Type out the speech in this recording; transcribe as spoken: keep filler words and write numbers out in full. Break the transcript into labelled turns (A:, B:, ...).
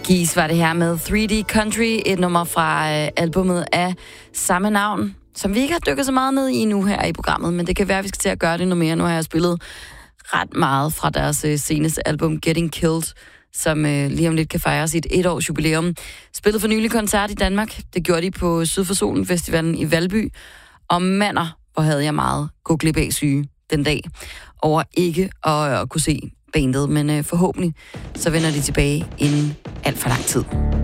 A: Gies var det her med tre D Country, et nummer fra øh, albumet af samme navn, som vi ikke har dykket så meget ned i nu her i programmet, men det kan være, at vi skal til at gøre det noget mere. Nu har jeg spillet ret meget fra deres øh, seneste album, Getting Killed, som øh, lige om lidt kan fejre sit et års jubilæum. Spillede for nylig koncert i Danmark. Det gjorde de på Syd for Solen Festivalen i Valby. Og mander, hvor havde jeg meget gå glip af syge den dag over ikke at, at kunne se bandet, men øh, forhåbentlig så vender de tilbage inden alt for lang tid.